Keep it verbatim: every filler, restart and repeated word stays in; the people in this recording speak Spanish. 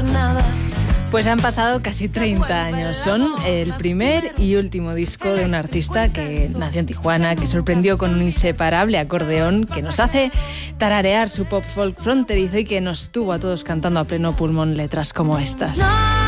nada. Pues han pasado casi treinta años. Son el primer y último disco de un artista que nació en Tijuana, que sorprendió con un inseparable acordeón, que nos hace tararear su pop folk fronterizo y que nos tuvo a todos cantando a pleno pulmón letras como estas.